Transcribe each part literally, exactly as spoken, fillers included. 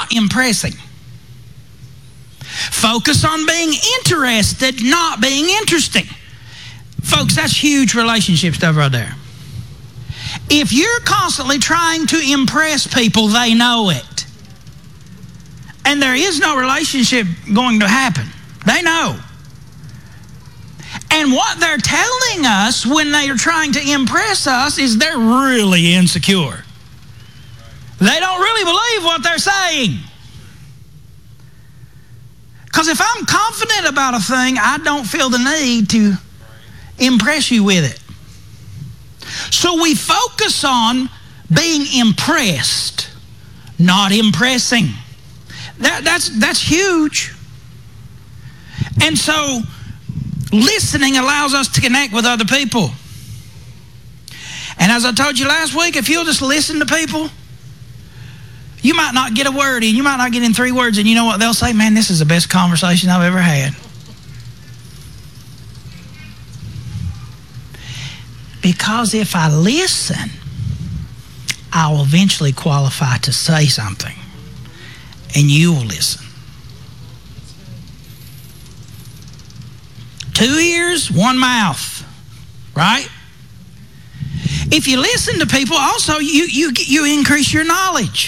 not impressing. Focus on being interested, not being interesting. Folks, that's huge relationship stuff right there. If you're constantly trying to impress people, they know it. And there is no relationship going to happen. They know. And what they're telling us when they are trying to impress us is they're really insecure. They don't really believe what they're saying. Because if I'm confident about a thing, I don't feel the need to impress you with it. So we focus on being impressed, not impressing. That, that's, that's huge. And so listening allows us to connect with other people. And as I told you last week, if you'll just listen to people, you might not get a word in. You might not get in three words. And you know what they'll say? Man, this is the best conversation I've ever had. Because if I listen, I'll eventually qualify to say something. And you will listen. Two ears, one mouth. Right? If you listen to people, also you, you, you increase your knowledge.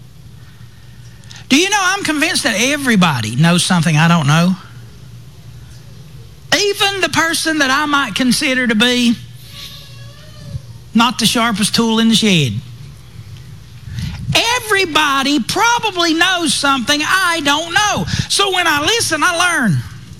Do you know I'm convinced that everybody knows something I don't know? Even the person that I might consider to be not the sharpest tool in the shed. Everybody probably knows something I don't know. So when I listen, I learn.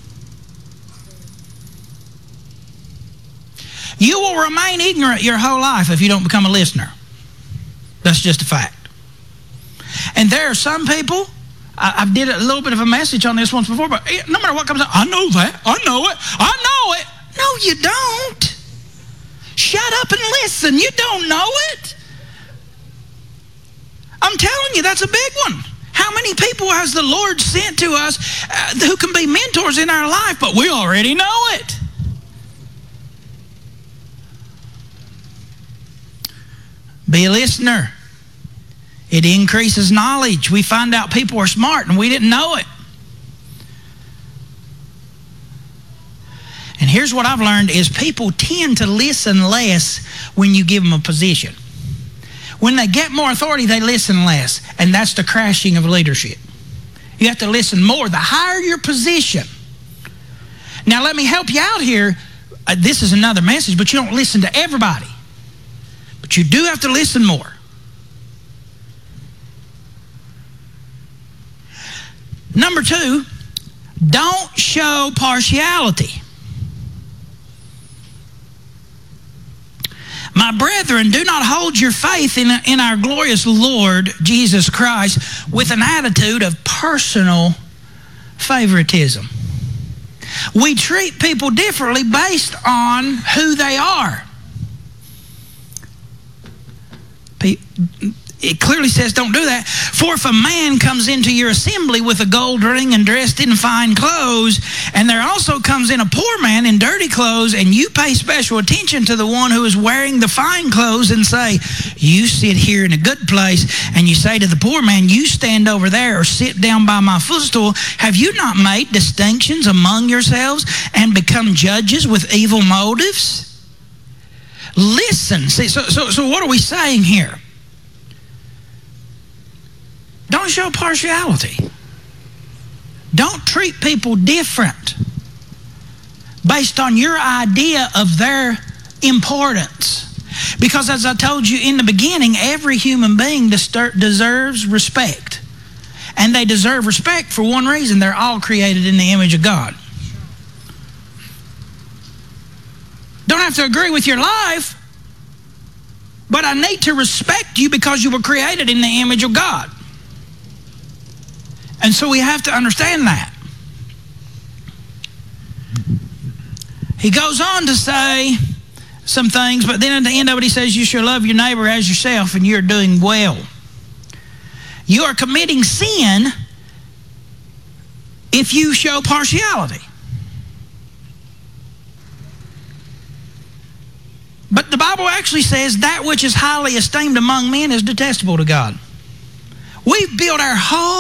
You will remain ignorant your whole life if you don't become a listener. That's just a fact. And there are some people, I, I did a little bit of a message on this once before, but no matter what comes up, I know that, I know it, I know it. No, you don't. Shut up and listen. You don't know it. I'm telling you, that's a big one. How many people has the Lord sent to us uh, who can be mentors in our life, but we already know it? Be a listener. It increases knowledge. We find out people are smart and we didn't know it. And here's what I've learned is people tend to listen less when you give them a position. When they get more authority, they listen less. And that's the crashing of leadership. You have to listen more. The higher your position. Now let me help you out here. Uh, this is another message, but you don't listen to everybody. But you do have to listen more. Number two, don't show partiality. My brethren, do not hold your faith in, in our glorious Lord Jesus Christ with an attitude of personal favoritism. We treat people differently based on who they are. It clearly says don't do that. For if a man comes into your assembly with a gold ring and dressed in fine clothes, and there also comes in a poor man in dirty clothes, and you pay special attention to the one who is wearing the fine clothes and say, you sit here in a good place, and you say to the poor man, you stand over there or sit down by my footstool, have you not made distinctions among yourselves and become judges with evil motives? Listen. See, so, so, so what are we saying here? Don't show partiality. Don't treat people different based on your idea of their importance. Because as I told you in the beginning, every human being deserves respect. And they deserve respect for one reason. They're all created in the image of God. Don't have to agree with your life, but I need to respect you because you were created in the image of God. And so we have to understand that. He goes on to say some things, but then at the end of it he says, you shall love your neighbor as yourself, and you're doing well. You are committing sin if you show partiality. But the Bible actually says that which is highly esteemed among men is detestable to God. We've built our whole